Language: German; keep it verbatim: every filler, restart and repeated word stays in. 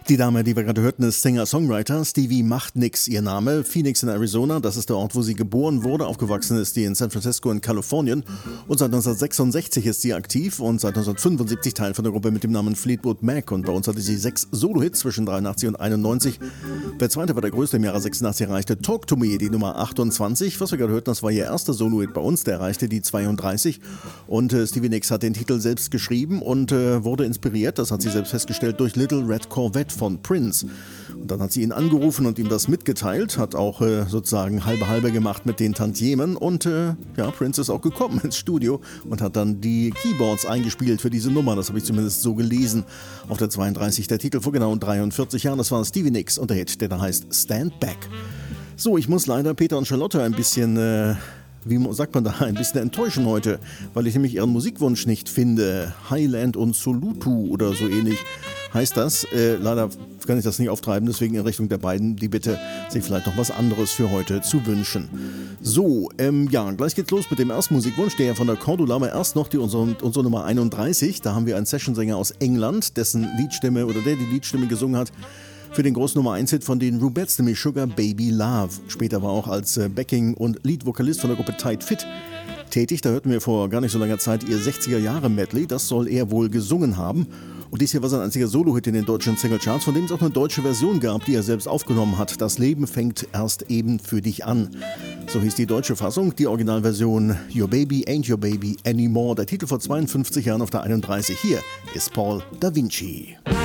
Die Dame, die wir gerade hörten, ist Singer-Songwriter. Stevie macht nix, ihr Name. Phoenix in Arizona, das ist der Ort, wo sie geboren wurde. Aufgewachsen ist sie in San Francisco in Kalifornien. Und seit neunzehnhundertsechsundsechzig ist sie aktiv und seit neunzehnhundertfünfundsiebzig Teil von der Gruppe mit dem Namen Fleetwood Mac. Und bei uns hatte sie sechs Solo-Hits zwischen dreiundachtzig und einundneunzig. Der zweite war der größte im Jahre sechsundachtzig, erreichte Talk to Me, die Nummer achtundzwanzig. Was wir gerade hörten, das war ihr erster Solo-Hit bei uns, der erreichte die zweiunddreißig. Und äh, Stevie Nicks hat den Titel selbst geschrieben und äh, wurde inspiriert, das hat sie selbst festgestellt, durch Little Red Corvette von Prince. Und dann hat sie ihn angerufen und ihm das mitgeteilt, hat auch äh, sozusagen halbe halbe gemacht mit den Tantiemen und äh, ja, Prince ist auch gekommen ins Studio und hat dann die Keyboards eingespielt für diese Nummer, das habe ich zumindest so gelesen. Auf der zweiunddreißig der Titel vor genau dreiundvierzig Jahren, das war Stevie Nicks und der Hit, der da heißt Stand Back. So, ich muss leider Peter und Charlotte ein bisschen... Äh, wie sagt man da, ein bisschen enttäuschen heute, weil ich nämlich ihren Musikwunsch nicht finde. Highland und Solutu oder so ähnlich heißt das. Äh, leider kann ich das nicht auftreiben, deswegen in Richtung der beiden die Bitte, sich vielleicht noch was anderes für heute zu wünschen. So, ähm, ja, gleich geht's los mit dem ersten Musikwunsch, der ja von der Cordula, aber erst noch die unsere, unsere Nummer einunddreißig. Da haben wir einen Sessionsänger aus England, dessen Liedstimme oder der die Liedstimme gesungen hat für den großen Nummer eins Hit von den Rubettes, nämlich Sugar Baby Love. Später war er auch als äh, Backing- und Lead-Vokalist von der Gruppe Tight Fit tätig. Da hörten wir vor gar nicht so langer Zeit ihr sechziger-Jahre-Medley. Das soll er wohl gesungen haben. Und dies hier war sein einziger Solo-Hit in den deutschen Singlecharts, von dem es auch eine deutsche Version gab, die er selbst aufgenommen hat. Das Leben fängt erst eben für dich an. So hieß die deutsche Fassung. Die Originalversion Your Baby Ain't Your Baby Anymore. Der Titel vor zweiundfünfzig Jahren auf der einunddreißig. Hier ist Paul da Vinci.